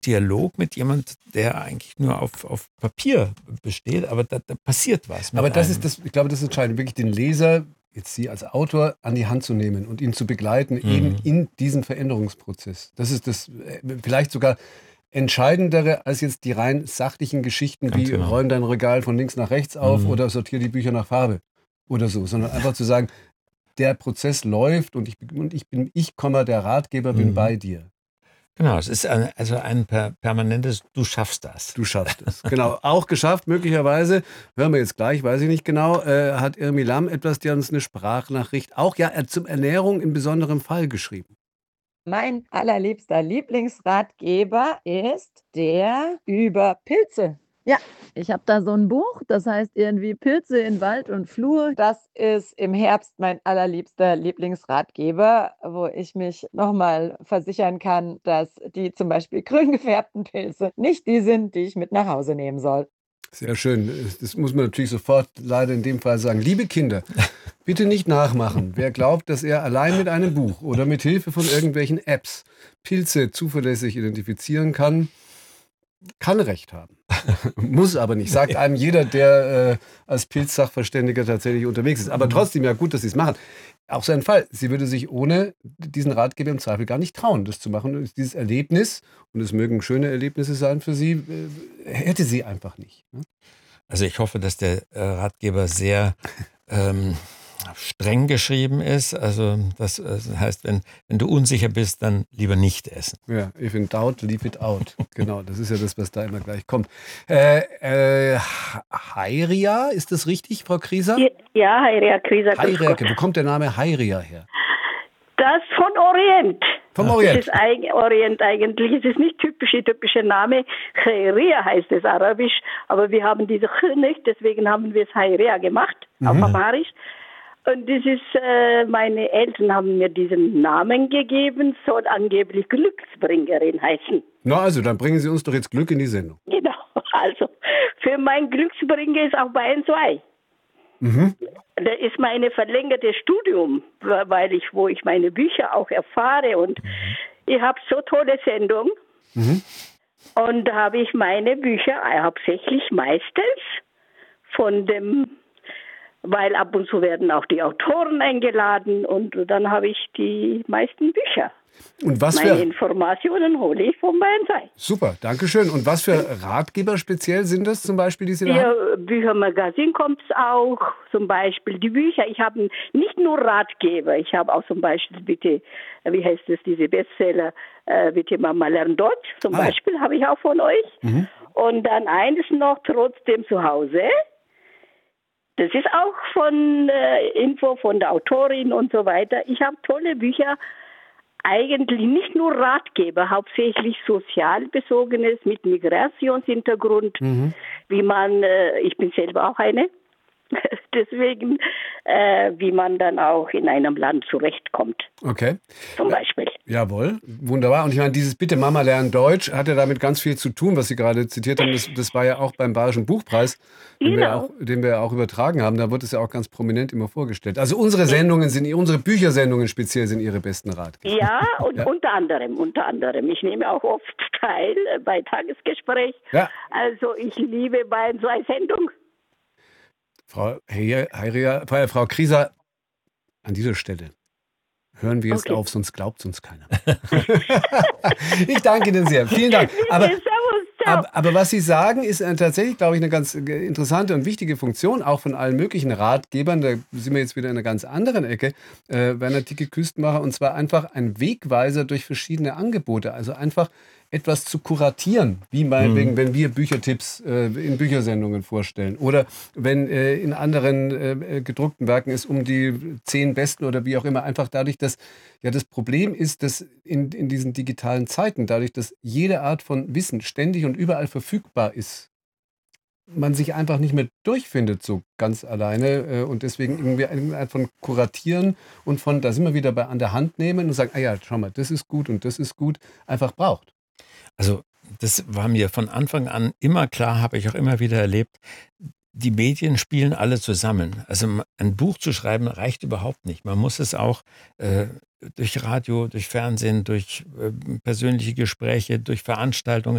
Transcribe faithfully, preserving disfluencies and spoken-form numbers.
Dialog mit jemand, der eigentlich nur auf, auf Papier besteht, aber da, da passiert was. Aber das einem. ist das, ich glaube, das ist entscheidend, wirklich den Leser, jetzt Sie als Autor, an die Hand zu nehmen und ihn zu begleiten, mhm. eben in diesem Veränderungsprozess. Das ist das äh, vielleicht sogar entscheidendere als jetzt die rein sachlichen Geschichten Ganz wie genau. räum dein Regal von links nach rechts auf mhm. oder sortier die Bücher nach Farbe oder so, sondern einfach zu sagen, der Prozess läuft und ich, und ich bin, ich, der Ratgeber, bin mhm. bei dir. Genau, es ist ein, also ein per, permanentes, du schaffst das. Du schaffst es. Genau, auch geschafft, möglicherweise, hören wir jetzt gleich, weiß ich nicht genau, äh, hat Irmi Lamm etwas, der uns eine Sprachnachricht auch ja zum Ernährung in besonderem Fall geschrieben. Mein allerliebster Lieblingsratgeber ist der über Pilze. Ja, ich habe da so ein Buch, das heißt irgendwie Pilze in Wald und Flur. Das ist im Herbst mein allerliebster Lieblingsratgeber, wo ich mich nochmal versichern kann, dass die zum Beispiel grün gefärbten Pilze nicht die sind, die ich mit nach Hause nehmen soll. Sehr schön. Das muss man natürlich sofort leider in dem Fall sagen. Liebe Kinder, bitte nicht nachmachen. Wer glaubt, dass er allein mit einem Buch oder mit Hilfe von irgendwelchen Apps Pilze zuverlässig identifizieren kann, kann Recht haben. Muss aber nicht. Sagt einem jeder, der äh, als Pilzsachverständiger tatsächlich unterwegs ist. Aber trotzdem, ja gut, dass Sie es machen. Auch sein Fall. Sie würde sich ohne diesen Ratgeber im Zweifel gar nicht trauen, das zu machen. Dieses Erlebnis, und es mögen schöne Erlebnisse sein für Sie, äh, hätte sie einfach nicht. Ne? Also ich hoffe, dass der äh, Ratgeber sehr ähm, streng geschrieben ist. Also das äh, heißt, wenn, wenn du unsicher bist, dann lieber nicht essen. Ja, if in doubt, leave it out. Genau, das ist ja das, was da immer gleich kommt. Äh, äh, Heiria, ist das richtig, Frau Krieser? Ja, Heiria Krieser. Heiria, wo kommt der Name Heiria her? Das von Orient. Vom Orient. Das ist ein Orient eigentlich. Es ist nicht typisch, der typische Name. Heiria heißt es arabisch, aber wir haben diese Ch nicht, deswegen haben wir es Heiria gemacht, mhm. auf Amharisch. Und das ist, äh, meine Eltern haben mir diesen Namen gegeben, soll angeblich Glücksbringerin heißen. Na also, dann bringen Sie uns doch jetzt Glück in die Sendung. Genau, also für mein Glücksbringer ist auch Bayern zwei. Mhm. Das ist meine verlängerte Studium, weil ich, wo ich meine Bücher auch erfahre und ich habe so tolle Sendungen. Mhm. Und da habe ich meine Bücher hauptsächlich meistens von dem, weil ab und zu werden auch die Autoren eingeladen und dann habe ich die meisten Bücher. Und was Meine für Informationen hole ich von Bayern zwei. Super, danke schön. Und was für Ratgeber speziell sind das zum Beispiel, die Sie da ja, haben? Büchermagazin kommt es auch, zum Beispiel die Bücher. Ich habe nicht nur Ratgeber, ich habe auch zum Beispiel, bitte, wie heißt es, diese Bestseller, äh, bitte Mama lernt Deutsch, zum ah. Beispiel habe ich auch von euch. Mhm. Und dann eines noch, trotzdem zu Hause. Das ist auch von äh, Info von der Autorin und so weiter. Ich habe tolle Bücher, eigentlich nicht nur Ratgeber, hauptsächlich sozialbezogenes mit Migrationshintergrund, mhm. wie man, äh, ich bin selber auch eine, deswegen, äh, wie man dann auch in einem Land zurechtkommt. Okay. Zum Beispiel. Jawohl, wunderbar. Und ich meine, dieses Bitte Mama lernen Deutsch hat ja damit ganz viel zu tun, was Sie gerade zitiert haben. Das, das war ja auch beim Bayerischen Buchpreis, den, genau. wir auch, den wir auch übertragen haben. Da wird es ja auch ganz prominent immer vorgestellt. Also unsere Sendungen sind, unsere Büchersendungen speziell sind Ihre besten Ratgeber. Ja, und ja. unter anderem, unter anderem. Ich nehme auch oft teil bei Tagesgespräch. Ja. Also ich liebe Bayern zwei Sendung. Frau Heiria, Frau Krieser, an dieser Stelle hören wir jetzt okay. auf, sonst glaubt uns keiner. Ich danke Ihnen sehr. Vielen Dank. Aber, aber, aber was Sie sagen, ist tatsächlich, glaube ich, eine ganz interessante und wichtige Funktion, auch von allen möglichen Ratgebern. Da sind wir jetzt wieder in einer ganz anderen Ecke. Äh, Werner Dicke-Küstenmacher, und zwar einfach ein Wegweiser durch verschiedene Angebote. Also einfach etwas zu kuratieren, wie meinetwegen, mhm. wenn wir Büchertipps äh, in Büchersendungen vorstellen oder wenn äh, in anderen äh, gedruckten Werken es um die zehn besten oder wie auch immer, einfach dadurch, dass ja das Problem ist, dass in, in diesen digitalen Zeiten, dadurch, dass jede Art von Wissen ständig und überall verfügbar ist, man sich einfach nicht mehr durchfindet so ganz alleine äh, und deswegen irgendwie eine Art von Kuratieren und von, da sind wir wieder bei an der Hand nehmen und sagen, ah ja, schau mal, das ist gut und das ist gut, einfach braucht. Also das war mir von Anfang an immer klar, habe ich auch immer wieder erlebt, die Medien spielen alle zusammen. Also ein Buch zu schreiben reicht überhaupt nicht. Man muss es auch äh, durch Radio, durch Fernsehen, durch äh, persönliche Gespräche, durch Veranstaltungen